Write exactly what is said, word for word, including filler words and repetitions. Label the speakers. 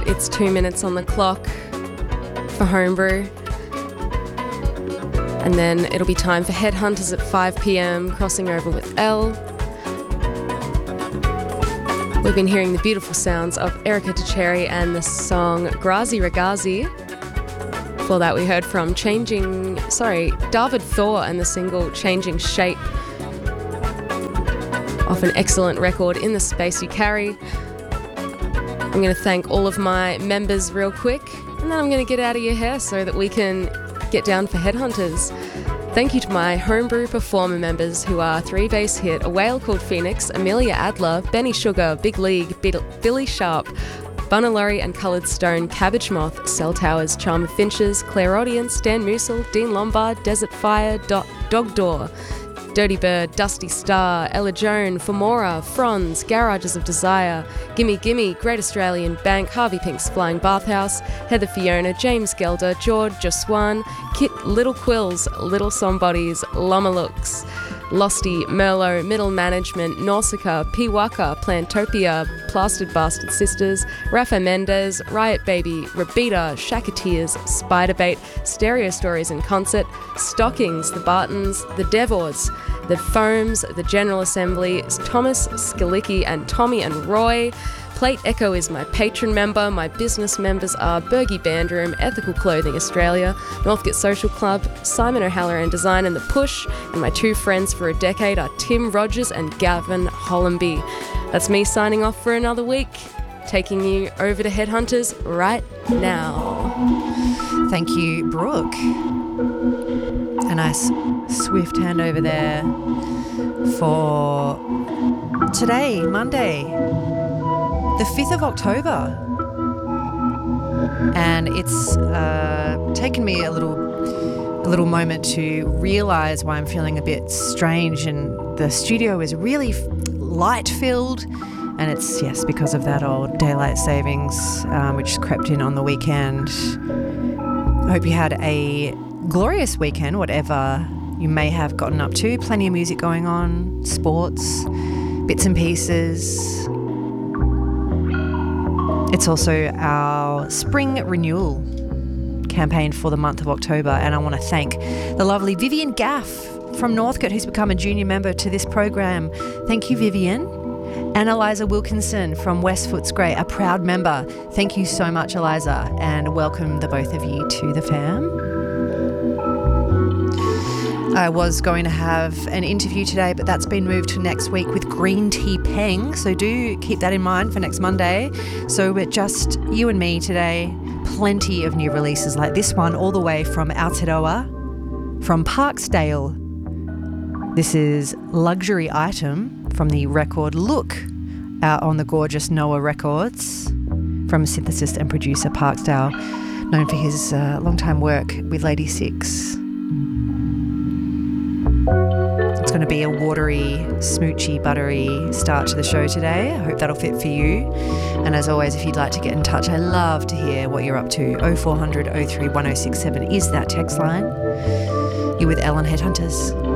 Speaker 1: it's two minutes on the clock for Homebrew. And then it'll be time for Headhunters at five p.m, crossing over with Elle. We've been hearing the beautiful sounds of Erica Tucheri and the song Grazi Ragazzi. Before that we heard from Changing, sorry, David Thor and the single Changing Shape, off an excellent record, In the Space You Carry. I'm going to thank all of my members real quick, and then I'm going to get out of your hair so that we can get down for Headhunters. Thank you to my Homebrew Performer members who are Three Bass Hit, A Whale Called Phoenix, Amelia Adler, Benny Sugar, Big League, Billy Sharp, Bunalurry and Coloured Stone, Cabbage Moth, Cell Towers, Charm of Finches, Claire Audience, Dan Musil, Dean Lombard, Desert Fire, Do- Dog Door, Dirty Bird, Dusty Star, Ella Joan, Femora, Franz, Garages of Desire, Gimme Gimme, Great Australian Bank, Harvey Pink's Flying Bathhouse, Heather Fiona, James Gelder, George Joswan, Kit, Little Quills, Little Somebodies, Lama Looks, Losty, Merlot, Middle Management, Nausicaa, Piwaka, Plantopia, Plastered Bastard Sisters, Rafa Mendez, Riot Baby, Rabita, Shakateers, Spiderbait, Stereo Stories in Concert, Stockings, The Bartons, The Devors, The Foams, The General Assembly, Thomas, Skalicki and Tommy and Roy. Plate Echo is my patron member. My business members are Bergie Bandroom, Ethical Clothing Australia, Northcote Social Club, Simon O'Halloran Design and The Push, and my two friends for a decade are Tim Rogers and Gavin Hollamby. That's me signing off for another week, taking you over to Headhunters right now.
Speaker 2: Thank you, Brooke. A nice swift handover there for today, Monday, the fifth of October. And it's uh, taken me a little a little moment to realise why I'm feeling a bit strange, and the studio is really light-filled, and it's, yes, because of that old daylight savings, um, which crept in on the weekend. I hope you had a glorious weekend, whatever you may have gotten up to. Plenty of music going on, sports, bits and pieces. It's also our spring renewal campaign for the month of October, and I want to thank the lovely Vivian Gaff from Northcote, who's become a junior member to this program. Thank you, Vivian. And Eliza Wilkinson from West Footscray, a proud member. Thank you so much, Eliza, and welcome the both of you to the fam. I was going to have an interview today, but that's been moved to next week with Green Tea Peng, so do keep that in mind for next Monday. So we're just you and me today. Plenty of new releases like this one, all the way from Aotearoa, from Parksdale. This is Luxury Item from the record Look, out on the gorgeous Noah Records, from synthesist and producer Parksdale, known for his uh, long-time work with Lady Six. It's going to be a watery, smoochy, buttery start to the show today. I hope that'll fit for you. And as always, if you'd like to get in touch, I love to hear what you're up to. oh four hundred oh three ten sixty-seven is that text line. You're with Elle on Headhunters.